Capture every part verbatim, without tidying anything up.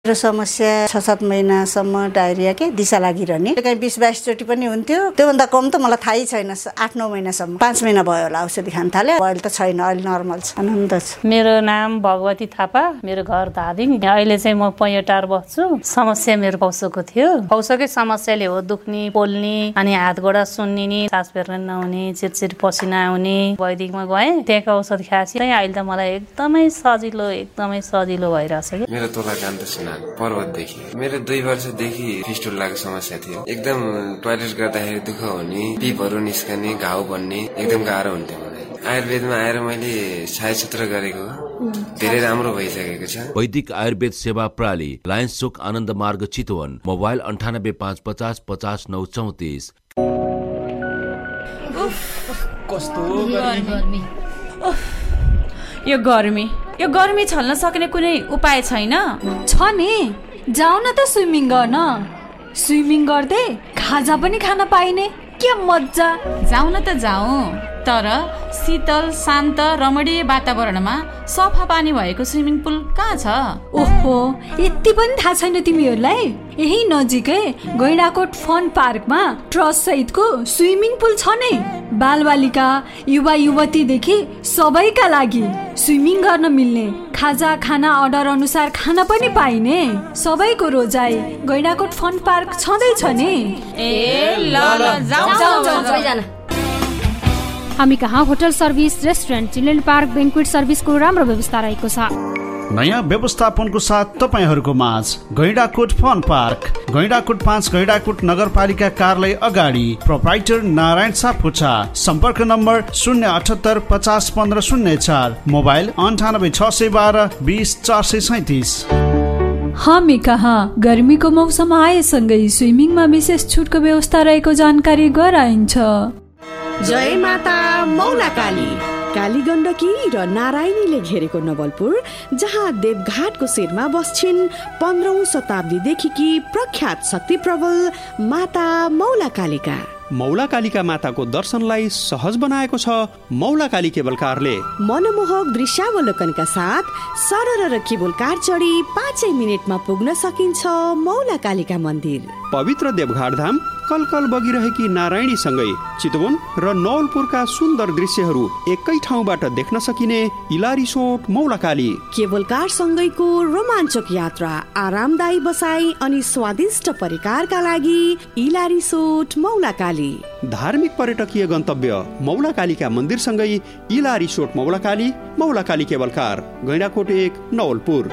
र समस्या छ सात महिनासम्म डायरिया के दिशा लागिरहने कहीँ बिस बाइस चोटि पनि हुन्थ्यो। त्योभन्दा कम त मलाई थाहै छैन। आठ नौ महिनासम्म पाँच महिना भयो होला औषधि खान थाले। अहिले त छैन, अहिले नर्मल छ, आनन्द छ। मेरो नाम भगवती थापा, मेरो घर धादिङ। अहिले चाहिँ म पैयोटार बस्छु। समस्या मेरो पौसोको थियो। पौसोकै समस्याले हो दुख्ने, पोल्ने, अनि हात गोडा सुन्निने, सास फेर्न नहुने, चिरचिर पसिना आउने। वैदिकमा गएँ, त्यहाँको औषधि खाएपछि अहिले त मलाई एकदमै सजिलो एकदमै सजिलो भइरहेछ कि। मेरो तोला कान्त सुना पर्वतदेखि मेरो दुई वर्षदेखि फिस्टुलाको समस्या थियो। एकदम टोयलेट गर्दाखेरि दुःख हुने, पिपहरू निस्कने, घाउ बन्ने एकदम गाह्रो हुन्थ्यो मलाई। आयुर्वेदमा आएर मैले छायाचित्र गरेको धेरै राम्रो भइसकेको छ। वैदिक आयुर्वेद सेवा प्रणाली, लायन्स चोक, आनन्द मार्ग, चितवन। मोबाइल अन्ठानब्बे पाँच पचास पचास नौ चौतिस। कस्तो गर्मी, यो गर्मी यो गर्मी छल्न सक्ने कुनै उपाय छैन? छ नि, जाऊ न त स्विमिङ गर्न। स्विमिङ गर्दै खाजा पनि खान पाइने, के मजा। जाऊ न त जाऊ, तर शीतल शान्त रमणीय वातावरणमा सफा पानी भएको स्विमिङ पुल कहाँ छ? ओहो, यति पनि थाहा छैन तिमीहरूलाई? यही नजिकै गैंडाकोट फन पार्कमा ट्रस्ट सहितको स्विमिङ पुल छ नै। बालबालिका, युवा युवतीदेखि सबैका लागि स्विमिङ गर्न मिल्ने, खाजा खाना अर्डर अनुसार खाना पनि पाइने, सबैको रोजाई गैंडाकोट फन पार्क छँदैछ नि। ए ल ल जाऊ जाऊ जाऊ। हामी कहाँ hotel service, restaurant, children park, बेन्क्वेट सर्भिसको राम्रो व्यवस्था रहेको छ। नयाँ व्यवस्थापनको साथ तपाईहरूको माझ गैंडाकोट फन पार्क, गैंडाकोट पाँच, गैंडाकोट नगरपालिका कार्यालय अगाडि। प्रोप्राइटर नारायण सापकोटा। सम्पर्क नम्बर शून्य अठहत्तर पचास पन्ध्र शून्य चार। मोबाइल अन्ठानब्बे छ सय बाह्र बिस चार सय सैतिस। हामी कहाँ गर्मीको मौसम आएसँगै स्विमिङमा विशेष छुटको व्यवस्था रहेको जानकारी गराइन्छ। जय माता मौला काली। काली गण्डकी र नारायणीले घेरेको नवलपुर, जहाँ देवघाटको शिरमा बस्छिन् पन्ध्रौं शताब्दीदेखिकी प्रख्यात शक्ति प्रबल माता मौला कालिका। मौला कालिका माताको दर्शनलाई सहज बनाएको छ मौला काली केबल कारले। मनमोहक दृश्यावलोकनका साथ सरर र केबल कार चढी पाँचै मिनटमा पुग्न सकिन्छ मौला कालिका मन्दिर। पवित्र देवघाट धाम कलकल बगिरहेकी नारायणी सँगै चितवन र नवलपुरका सुन्दर दृश्यहरू एकै ठाउँबाट देख्न सकिने इला रिसोर्ट मौला काली। केबल कार सँगैको रोमाञ्चक यात्रा, आरामदायी बसाई अनि स्वादिष्ट परिकारका लागि इला रिसोर्ट मौला काली। धार्मिक पर्यटकीय गन्तव्य मौला कालीका मन्दिर सँगै इला रिसोर्ट मौला काली, मौला काली केबल कार, गैंडाकोट एक, नवलपुर।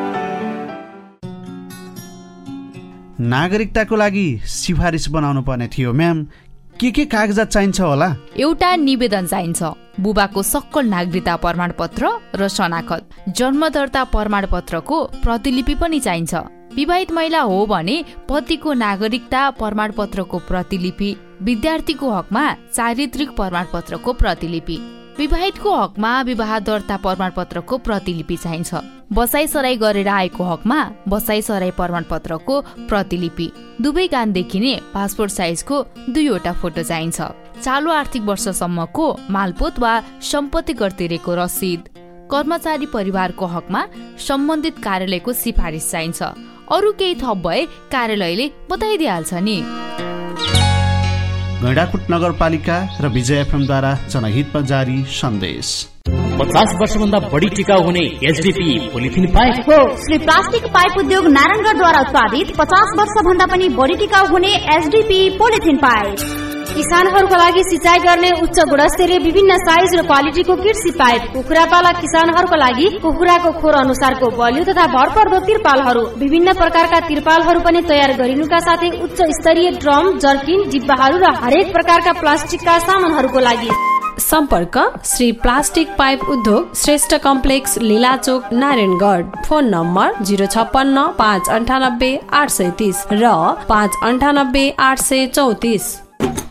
नागरिकताको लागि सिफारिस बनाउनु पर्ने थियो म्याम, के के कागजात चाहिन्छ होला? एउटा निवेदन चाहिन्छ, बुबाको सक्कल नागरिकता प्रमाणपत्र र शनाखत, जन्म दर्ता प्रमाणपत्रको प्रतिलिपि पनि चाहिन्छ। विवाहित महिला हो भने पतिको नागरिकता प्रमाणपत्रको प्रतिलिपि, विद्यार्थीको हकमा चारित्रिक प्रमाणपत्रको प्रतिलिपि, विवाहितको हकमा विवाह दर्ता प्रमाणपत्रको प्रतिलिपि चाहिन्छ। बसाई सराई गरेर आएको हकमा बसाई सराई प्रमाणपत्रको प्रतिलिपि, दुवै कान देखिने पासपोर्ट साइजको दुईवटा फोटो चाहिन्छ। चालु आर्थिक वर्षसम्मको मालपोत वा सम्पत्ति कर तिरेको रसिद, कर्मचारी परिवारको हकमा सम्बन्धित कार्यालयको सिफारिस चाहिन्छ। अरू केही थप भए कार्यालयले बताइदिइहाल्छ नि। गैंडाकोट नगरपालिका र विजय एफएम द्वारा जनहितमा जारी सन्देश। पचास वर्षभन्दा बढी टिकाउ हुने एचडीपी पोलिथिन पाइप हो। श्री प्लास्टिक पाइप उद्योग नारायणगढद्वारा उत्पादित पचास वर्षभन्दा पनि बढी टिकाउ हुने एचडीपी पोलिथिन पाइप। किसानहरूको लागि सिंचाई गर्ने उच्च गुणस्तरीय विभिन्न साइज र क्वालिटीको कृषि पाइप। कुखुरा पालक किसानहरूको लागि कुखुराको खोर अनुसारको बलियो तथा भरपर्दो तिरपालहरू, विभिन्न प्रकारका तिरपालहरू पनि तयार गरिनुका साथै उच्च स्तरीय ड्रम, जर्किन, डिब्बाहरू र हरेक प्रकारका प्लास्टिकका सामानहरूको लागि। सम्पर्क श्री प्लास्टिक पाइप उद्योग, Shrestha complex, लीलाचोक, Narayangarh. Phone number zero छप्पन्न पाँच अन्ठानब्बे आठ सय तीस र पाँच अन्ठानब्बे आठ सय चौतिस।